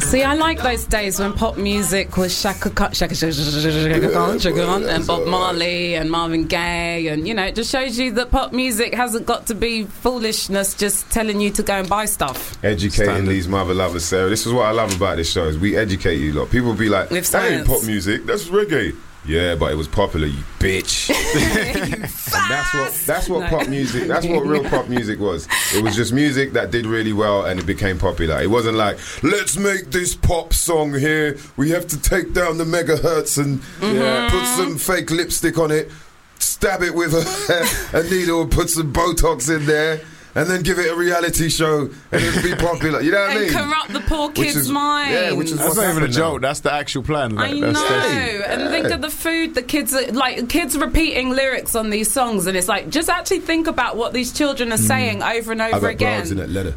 See, I like those days when pop music was Shaka Khan and Bob Marley and Marvin Gaye, and you know, it just shows you that pop music hasn't got to be foolishness just telling you to go and buy stuff. Educating these mother lovers, Sarah. This is what I love about this show, is we educate you lot. People be like, that ain't pop music, that's reggae. Yeah, but it was popular, you bitch. And that's what pop music, that's what real pop music was. It was just music that did really well and it became popular. It wasn't like, let's make this pop song here, we have to take down the megahertz and put some fake lipstick on it, stab it with a needle, put some Botox in there, and then give it a reality show and it'll be popular. You know what I mean? And corrupt the poor kids' mind. Yeah, which is that's not even a joke. That's the actual plan. Like, I know. And think of the food the kids are, like, kids repeating lyrics on these songs, and it's like, just actually think about what these children are saying over and over again. I got bras in that letter.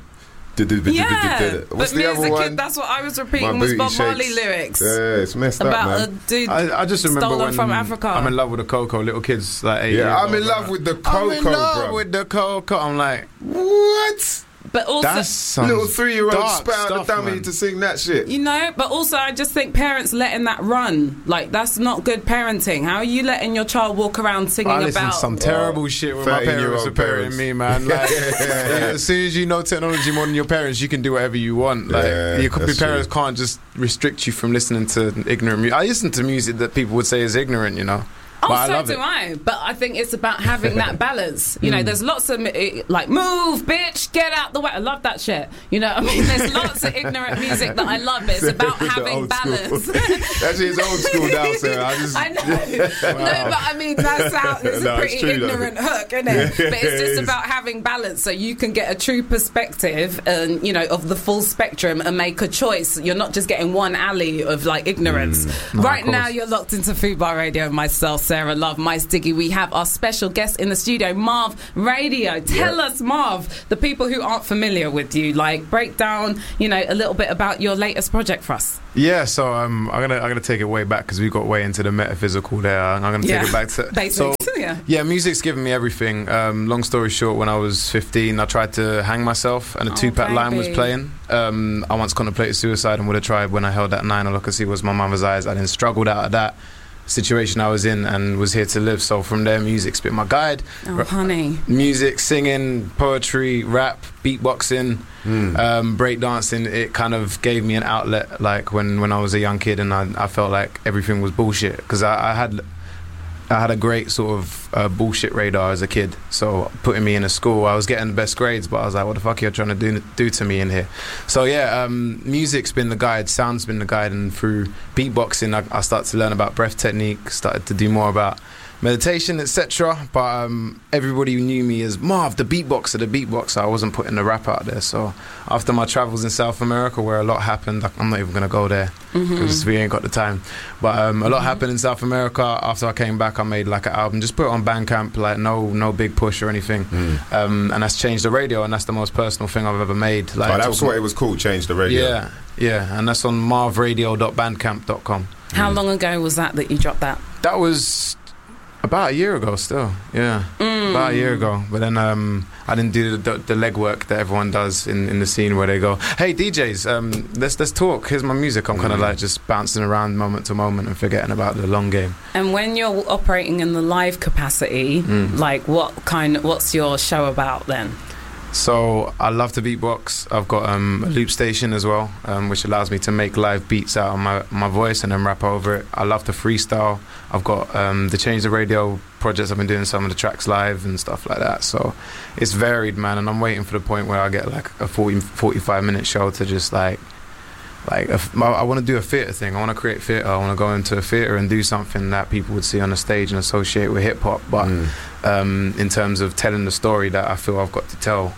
Yeah, what's but the other one? Kid, that's what I was repeating was Bob Marley lyrics. Yeah, it's messed up, man. About a dude I just remember stolen from Africa. I'm in love with the Coco. Little kids like 8 years I'm old, in love with the Coco, I'm in love bro. with the Coco. I'm like, what? But also, little 3-year-old spout the dummy man. to sing that shit. You know, but also I just think parents letting that run, like, that's not good parenting. How are you letting your child walk around singing I listen about to some terrible shit with my parents are parenting me, man. Like, as soon as you know technology more than your parents, you can do whatever you want. Like, your parents can't just restrict you from listening to ignorant music. I listen to music that people would say is ignorant, you know. Oh, so do I. But I think it's about having that balance. You know, there's lots of, like, move, bitch, get out the way. I love that shit. You know, I mean, there's lots of ignorant music that I love, but it's about having balance. That shit's old school now, Sarah. I know. No, but I mean, that's how, it's a pretty ignorant hook, isn't it? But it's just about having balance so you can get a true perspective, and you know, of the full spectrum and make a choice. You're not just getting one alley of, like, ignorance. Right now, you're locked into Fubar Radio and myself, Sarah Love, Mice Diggy. We have our special guest in the studio, Marv Radio. Tell us, Marv, the people who aren't familiar with you, like, break down, you know, a little bit about your latest project for us. Yeah, so I'm gonna take it way back because we got way into the metaphysical there. I'm gonna take it back to basics. So, music's given me everything. Long story short, when I was 15, I tried to hang myself, and a Tupac line was playing. I once contemplated suicide and would have tried. When I held that 9, all I could see was my mother's eyes. I then struggled out of that situation I was in and was here to live. So from there, music's been my guide. Honey. Music, singing, poetry, rap, beatboxing, breakdancing. It kind of gave me an outlet, like when I was a young kid, and I felt like everything was bullshit because I had a great sort of bullshit radar as a kid. So putting me in a school, I was getting the best grades, but I was like, what the fuck are you trying to do to me in here? So music's been the guide, sound's been the guide, and through beatboxing I started to learn about breath technique, started to do more about meditation, etc. But everybody knew me as Marv, the beatboxer. I wasn't putting the rap out there. So after my travels in South America, where a lot happened, I'm not even going to go there because we ain't got the time. But a lot happened in South America. After I came back, I made like an album, just put it on Bandcamp, like no big push or anything. And that's Change the Radio, and that's the most personal thing I've ever made. Like, that's what it was called, Change the Radio. Yeah, and that's on marvradio.bandcamp.com. How long ago was that you dropped that? That was about a year ago still, about a year ago. But then I didn't do the legwork that everyone does in the scene where they go, hey DJs, let's talk, here's my music. I'm kind of like just bouncing around moment to moment and forgetting about the long game. And when you're operating in the live capacity, like what's your show about then? So I love to beatbox. I've got a loop station as well, which allows me to make live beats out of my voice and then rap over it. I love to freestyle. I've got the Change the Radio projects. I've been doing some of the tracks live and stuff like that. So it's varied, man, and I'm waiting for the point where I get like a 45-minute show to just like I want to do a theatre thing. I want to create theatre. I want to go into a theatre and do something that people would see on the stage and associate with hip-hop, but in terms of telling the story that I feel I've got to tell.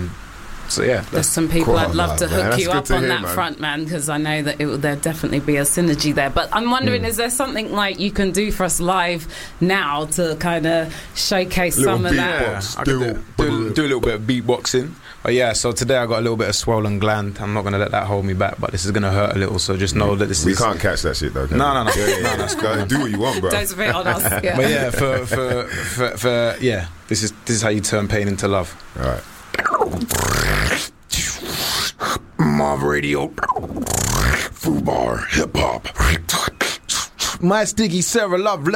So yeah, there's some people I'd love to hook you up on that front, man, because I know that there'll definitely be a synergy there. But I'm wondering, is there something like you can do for us live now to kind of showcase some of that? Yeah, I could do a little bit of beatboxing. But yeah, so today I got a little bit of swollen gland. I'm not going to let that hold me back, but this is going to hurt a little, so just know that this is... We can't catch that shit though, No. No, do what you want, bro. Don't spit on us. Yeah. But yeah, for this is how you turn pain into love. All right. Marv Radio. Fubar hip hop. My sticky Sarah Love.